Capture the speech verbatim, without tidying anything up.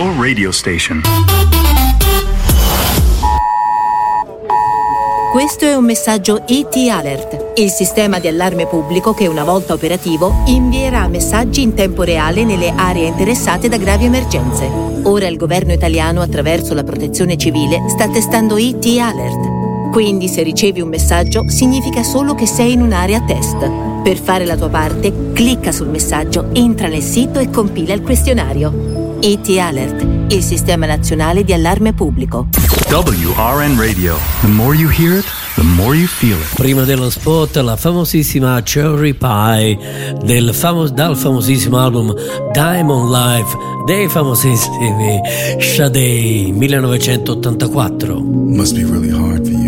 Your radio station. Questo è un messaggio E T Alert, il sistema di allarme pubblico che una volta operativo invierà messaggi in tempo reale nelle aree interessate da gravi emergenze. Ora il governo italiano, attraverso la protezione civile, sta testando E T Alert. Quindi se ricevi un messaggio significa solo che sei in un'area test. Per fare la tua parte, clicca sul messaggio, entra nel sito e compila il questionario. E T Alert, il sistema nazionale di allarme pubblico. W R N Radio. The more you hear it, the more you feel it. Prima dello spot, la famosissima Cherry Pie del famo- dal famosissimo album Diamond Life dei famosissimi Sade, millenovecentottantaquattro. Must be really hard for you